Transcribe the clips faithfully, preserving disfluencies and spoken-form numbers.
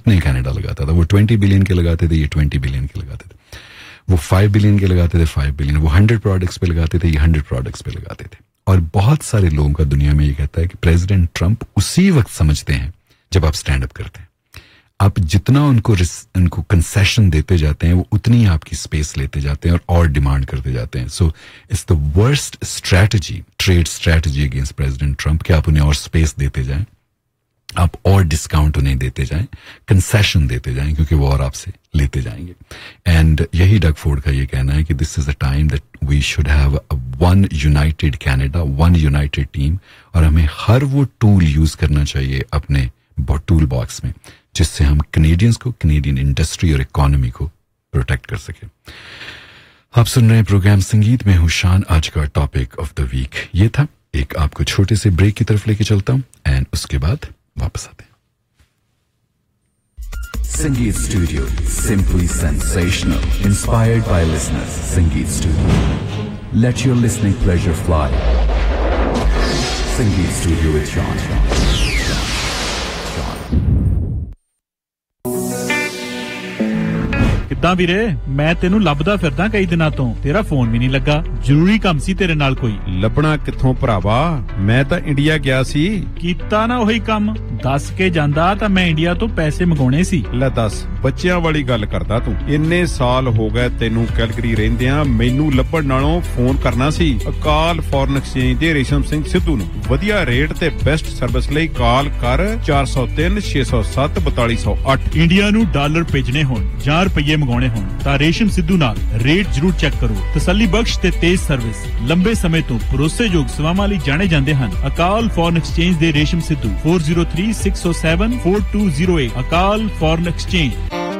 उतने कनाडा लगाता था। वो ट्वेंटी बिलियन के लगाते थे, ये ट्वेंटी बिलियन के लगाते थे। वो फाइव बिलियन के लगाते थे, फाइव बिलियन। वो हंड्रेड प्रोडक्ट्स पे लगाते थे, ये हंड्रेड प्रोडक्ट्स पे लगाते थे। और बहुत सारे लोगों का दुनिया में ये कहता है कि प्रेसिडेंट ट्रंप उसी वक्त समझते हैं जब आप स्टैंड अप करते हैं। आप जितना उनको उनको कंसेशन देते जाते हैं, वो उतनी आपकी स्पेस लेते जाते हैं और और डिमांड करते जाते हैं। So it's the worst strategy, trade strategy against president Trump, कि आप उन्हें और स्पेस देते जाएं, आप और डिस्काउंट उन्हें देते जाएं, कंसेशन देते जाएं, क्योंकि वो और आपसे लेते जाएंगे। एंड यही डग फोर्ड का ये कहना है कि this is a time that we should have one United Canada, one United team, और हमें हर वो टूल यूज करना चाहिए अपने टूल बॉक्स में जिससे हम कनेडियंस को, कनेडियन इंडस्ट्री और इकोनॉमी को प्रोटेक्ट कर सके। आप सुन रहे हैं प्रोग्राम संगीत में हूं शान। आज का टॉपिक ऑफ द वीक ये था। एक आपको छोटे से ब्रेक की तरफ लेके चलता हूं एंड उसके बाद वापस आते हैं। Sangeet Studio, simply sensational, inspired by listeners. Sangeet Studio, let your listening pleasure fly. Sangeet Studio with Sean. ਕਿੱਦਾਂ ਵੀਰੇ, ਮੈਂ ਤੈਨੂੰ ਲੱਭਦਾ ਫਿਰਦਾ ਕਈ ਦਿਨਾਂ ਤੋਂ, ਤੇਰਾ ਫੋਨ ਵੀ ਨਹੀਂ ਲੱਗਾ। ਜ਼ਰੂਰੀ ਕੰਮ ਸੀ ਤੇਰੇ ਨਾਲ ਕੋਈ। ਲੱਭਣਾ ਕਿੱਥੋਂ ਭਰਾਵਾ, ਮੈਂ ਤਾਂ ਇੰਡੀਆ ਗਿਆ ਸੀ। ਕੀਤਾ ਨਾ ਉਹੀ ਕੰਮ, ਦੱਸ ਕੇ ਜਾਂਦਾ ਤਾਂ ਮੈਂ ਇੰਡੀਆ ਤੋਂ ਪੈਸੇ ਮੰਗਾਉਣੇ ਸੀ। ਲੈ ਦੱਸ, ਬੱਚਿਆਂ ਵਾਲੀ ਗੱਲ ਕਰਦਾ ਤੂੰ। ਇੰਨੇ ਸਾਲ ਹੋ ਗਏ ਤੈਨੂੰ ਕੈਲਗਰੀ ਰਹਿੰਦਿਆਂ, ਮੈਨੂੰ ਲੱਭਣ ਨਾਲੋਂ ਫੋਨ ਕਰਨਾ ਸੀ ਅਕਾਲ ਫੋਰਨ ਐਕਸਚੇਂਜ ਦੇ ਰੇਸ਼ਮ ਸਿੰਘ ਸਿੱਧੂ ਨੂੰ। ਵਧੀਆ ਰੇਟ ਤੇ ਬੈਸਟ ਸਰਵਿਸ ਲਈ ਕਾਲ ਕਰ ਚਾਰ ਸੌ ਤਿੰਨ ਛੇ ਸੌ ਸੱਤ ਬਤਾਲੀ ਸੌ ਅੱਠ। ਇੰਡੀਆ ਨੂੰ ਡਾਲਰ ਭੇਜਣੇ ਹੋਣ ਜਾਂ ਰੁਪਈਏ ਮੰਗਾਉਣੇ ਹੋਣ ਤਾਂ ਰੇਸ਼ਮ ਸਿੱਧੂ ਨਾਲ ਰੇਟ ਜ਼ਰੂਰ ਚੈੱਕ ਕਰੋ। ਤਸੱਲੀ ਬਖਸ਼ ਤੇ ਤੇਜ਼ ਸਰਵਿਸ, ਲੰਬੇ ਸਮੇਂ ਤੋਂ ਭਰੋਸੇਯੋਗ ਸੇਵਾਵਾਂ ਲਈ ਜਾਣੇ ਜਾਂਦੇ ਹਨ। ਅਕਾਲ ਫੋਰਨ ਐਕਸਚੇਂਜ ਦੇ ਰੇਸ਼ਮ Sidhu four zero three six zero seven four two zero eight। ਅਕਾਲ ਫੋਰਨ ਐਕਸਚੇਂਜ।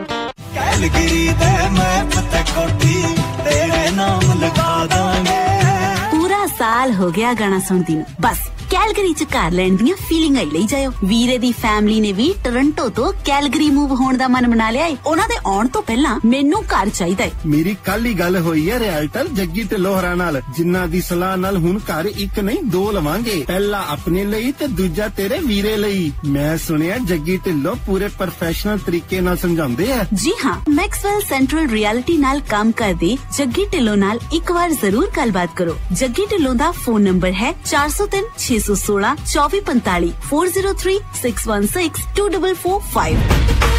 ਕੈਲਗਰੀ ਦੇ ਮੈਪ ਤੇ ਕੋਠੀ ਤੇਰੇ ਨਾਮ ਲਗਾ ਦਾਂਗੇ। ਪੂਰਾ ਸਾਲ ਹੋ ਗਿਆ ਗਾਣਾ ਸੁਣਦੀ ਨੂੰ, ਬਸ ਕੈਲਗਰੀ ਚ ਘਰ ਲੈਣ ਦੀਆਂ ਫੀਲਿੰਗਾਂ ਹੀ ਲਈ ਜਾਇਓ। ਵੀਰੇ ਦੀ ਫੈਮਿਲੀ ਨੇ ਵੀ ਟੋਰਾਂਟੋ ਤੋਂ ਕੈਲਗਰੀ ਮੂਵ ਹੋਣ ਦਾ ਮਨ ਬਣਾ ਲਿਆ ਏ। ਉਹਨਾਂ ਦੇ ਆਉਣ ਤੋਂ ਪਹਿਲਾਂ ਮੈਨੂੰ ਘਰ ਚਾਹੀਦਾ ਏ। ਮੇਰੀ ਕੱਲ ਹੀ ਗੱਲ ਹੋਈ ਹੈ ਰਿਐਲਟਰ ਜੱਗੀ ਤੇ ਲੋਹਰਾ ਨਾਲ, ਜਿਨ੍ਹਾਂ ਦੀ ਸਲਾਹ ਨਾਲ ਹੁਣ ਘਰ ਇੱਕ ਨਹੀਂ ਦੋ ਲਵਾਂਗੇ। ਪਹਿਲਾ ਆਪਣੇ ਲਈ ਤੇ ਦੂਜਾ ਤੇਰੇ ਵੀਰੇ ਲਈ। ਮੈਂ ਸੁਣਿਆ ਜੱਗੀ ਢਿੱਲੋਂ ਪੂਰੇ ਪ੍ਰੋਫੈਸ਼ਨਲ ਤਰੀਕੇ ਨਾਲ ਸਮਝਾਉਂਦੇ ਆ। ਜੀ ਹਾਂ, ਮੈਕਸਵੈਲ ਸੈਂਟਰਲ ਰਿਐਲਿਟੀ ਨਾਲ ਕੰਮ ਕਰਦੇ ਜੱਗੀ ਢਿੱਲੋਂ ਨਾਲ ਇੱਕ ਵਾਰ ਜ਼ਰੂਰ ਗੱਲਬਾਤ ਕਰੋ। ਜੱਗੀ ਢਿੱਲੋਂ ਦਾ ਫੋਨ ਨੰਬਰ ਹੈ ਚਾਰ ਸੌ ਤਿੰਨ ਛੇ ਸੌ ਸੋਲਾਂ ਚੌਵੀ ਪੰਤਾਲੀ four zero three six one six two four four five।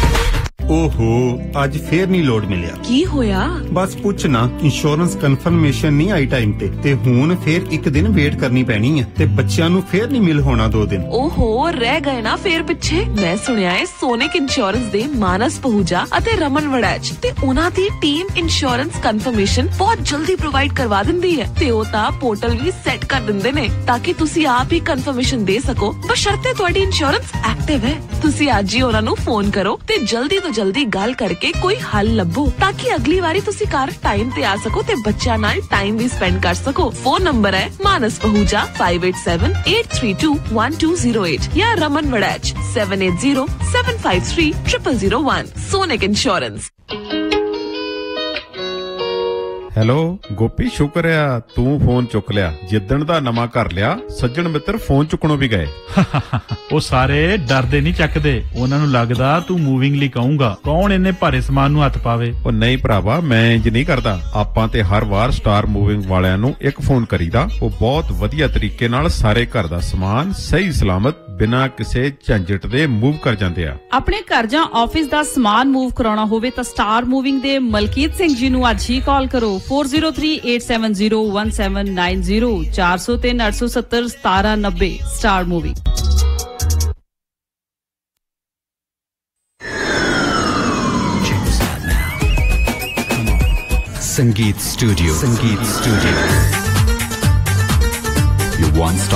ਓਹੋ, ਅੱਜ ਫੇਰ ਨਹੀਂ ਲੋਡ ਮਿਲਿਆ। ਕੀ ਹੋਇਆ? ਬਸ ਪੁੱਛ ਨਾ, ਇੰਸ਼ੋਰੈਂਸ ਕਨਫਰਮੇਸ਼ਨ ਨਹੀਂ ਆਈ ਟਾਈਮ ਤੇ ਤੇ ਹੁਣ ਫੇਰ ਇੱਕ ਦਿਨ ਵੇਟ ਕਰਨੀ ਪੈਣੀ ਹੈ ਤੇ ਬੱਚਿਆਂ ਨੂੰ ਫੇਰ ਨਹੀਂ ਮਿਲ ਹੋਣਾ ਦੋ ਦਿਨ। ਓਹੋ, ਰਹਿ ਗਏ ਨਾ ਫੇਰ ਪਿੱਛੇ। ਮੈਂ ਸੁਣਿਆ ਹੈ ਸੋਨਿਕ ਇੰਸ਼ੋਰੈਂਸ ਦੇ ਮਾਨਸ ਪਹੂਜਾ ਅਤੇ ਰਮਨ ਵੜੈਚ ਤੇ ਉਹਨਾਂ ਦੀ ਟੀਮ ਇੰਸ਼ੋਰੈਂਸ ਕਨਫਰਮੇਸ਼ਨ ਬਹੁਤ ਜਲਦੀ ਪ੍ਰੋਵਾਈਡ ਕਰਵਾ ਦਿੰਦੀ ਹੈ ਤੇ ਉਹ ਤਾਂ ਪੋਰਟਲ ਵੀ ਸੈੱਟ ਕਰ ਦਿੰਦੇ ਨੇ ਤਾਂ ਕਿ ਤੁਸੀਂ ਆਪ ਹੀ ਕਨਫਰਮੇਸ਼ਨ ਦੇ ਸਕੋ, ਬਸ਼ਰਤੇ ਤੁਹਾਡੀ ਇੰਸ਼ੋਰੈਂਸ ਐਕਟਿਵ ਹੈ। ਤੁਸੀਂ ਅੱਜ ਹੀ ਉਹਨਾਂ ਨੂੰ ਫੋਨ ਕਰੋ ਤੇ ਜਲਦੀ ਤੋਂ ਜਲਦੀ ਗੱਲ ਕਰਕੇ ਕੋਈ ਹੱਲ ਲੱਭੋ ਤਾਂ ਕਿ ਅਗਲੀ ਵਾਰੀ ਤੁਸੀਂ ਘਰ ਟਾਈਮ ਤੇ ਆ ਸਕੋ ਤੇ ਬੱਚਿਆਂ ਨਾਲ ਟਾਈਮ ਵੀ ਸਪੈਂਡ ਕਰ ਸਕੋ। ਫੋਨ ਨੰਬਰ ਹੈ ਮਾਨਸ ਪਹੂਜਾ five eight seven eight three two one two zero eight ਜਾਂ Raman Waraich seven eight zero seven five three zero zero zero one। Sonic insurance. Hello Gopi, ਸ਼ੁਕਰ ਆ ਤੂੰ ਫੋਨ ਚੁੱਕ ਲਿਆ। ਜਿੱਦਣ ਦਾ ਨਵਾਂ ਘਰ ਲਿਆ ਸੱਜਣ ਮਿੱਤਰ ਫੋਨ ਚੁੱਕਣੋਂ ਵੀ ਗਏ। ਉਹ ਸਾਰੇ ਡਰਦੇ ਨਹੀਂ ਚੱਕਦੇ, ਉਹਨਾਂ ਨੂੰ ਲੱਗਦਾ ਤੂੰ ਮੂਵਿੰਗ ਲਈ ਕਹੂੰਗਾ। ਕੌਣ ਇੰਨੇ ਭਾਰੇ ਸਮਾਨ ਨੂੰ ਹੱਥ ਪਾਵੇ। ਉਹ ਨਹੀਂ ਭਰਾਵਾ, ਮੈਂ ਇੰਜ ਨਹੀਂ ਕਰਦਾ। ਆਪਾਂ ਤੇ ਹਰ ਵਾਰ ਸਟਾਰ ਮੂਵਿੰਗ ਵਾਲਿਆਂ ਨੂੰ ਇੱਕ ਫੋਨ ਕਰੀਦਾ। ਉਹ ਬਹੁਤ ਵਧੀਆ ਤਰੀਕੇ ਨਾਲ ਸਾਰੇ ਘਰ ਦਾ ਸਮਾਨ ਸਹੀ ਸਲਾਮਤ ਬਿਨਾਂ ਕਿਸੇ ਝੰਜਟ ਦੇ ਮੂਵ ਕਰ ਜਾਂਦੇ ਆ। ਆਪਣੇ ਘਰ ਜਾਂ ਆਫਿਸ ਦਾ ਸਮਾਨ ਮੂਵ ਕਰਾਉਣਾ ਹੋਵੇ ਤਾਂ ਸਟਾਰ ਮੂਵਿੰਗ ਦੇ ਮਲਕੀਤ ਸਿੰਘ ਜੀ ਨੂੰ ਅੱਜ ਹੀ ਕਾਲ ਕਰੋ four zero three eight seven zero one seven nine zero ਚਾਰ ਸੌ ਤਿੰਨ ਅੱਠ ਸੌ ਸੱਤਰ ਸਤਾਰਾਂ ਨੱਬੇ। Star moving. Sangeet Studio. Sangeet Studio. Your one stop